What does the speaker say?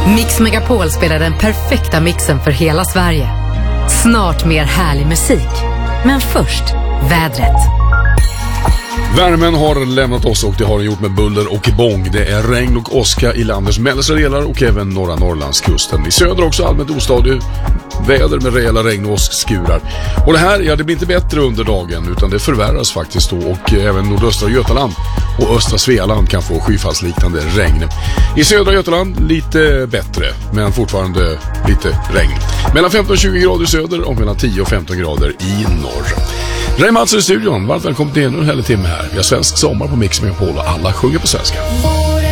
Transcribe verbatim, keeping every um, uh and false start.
Mix Megapol spelar den perfekta mixen för hela Sverige. Snart mer härlig musik. Men först, vädret. Värmen har lämnat oss och det har den gjort med buller och bång. Det är regn och åska i landets mellersta delar och även norra Norrlandskusten. I söder också allmänt ostadig väder med rejäla regn och åskskurar. Och det här, ja, det blir inte bättre under dagen utan det förvärras faktiskt då, och även nordöstra Götaland och östra Svealand kan få skyfallsliknande regn. I södra Götaland lite bättre, men fortfarande lite regn. Mellan femton och tjugo grader i söder och mellan tio och femton grader i norr. Ray Mattsson i studion, varmt välkommen till ännu en härlig timme här. Vi har svensk sommar på Mix Megapol och alla sjunger på svenska.